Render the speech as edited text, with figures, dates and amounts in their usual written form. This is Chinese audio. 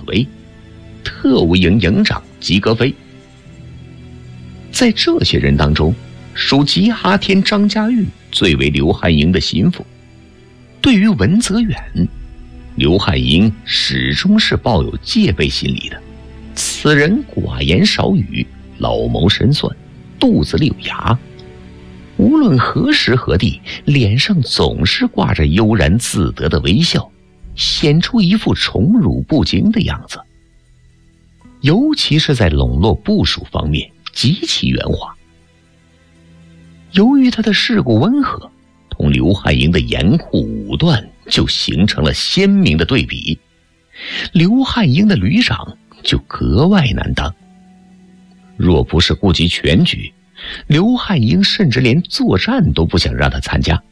威，特务营营长吉格飞。在这些人当中，属吉哈天张家玉最为刘汉营的心腹。对于文泽远，刘汉营始终是抱有戒备心理的。此人寡言少语，老谋深算，肚子里有牙，无论何时何地，脸上总是挂着悠然自得的微笑，显出一副宠辱不惊的样子。尤其是在笼络部署方面极其圆滑。由于他的世故温和，同刘汉营的严酷武断就形成了鲜明的对比，刘汉营的旅长就格外难当。若不是顾及全局，刘汉营甚至连作战都不想让他参加。